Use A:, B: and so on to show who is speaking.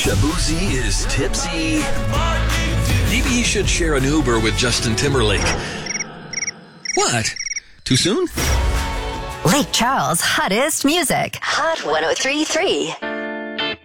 A: Shabuzi is tipsy. Maybe he should share an Uber with Justin Timberlake. What? Too soon?
B: Lake Charles' hottest music. Hot 103.3.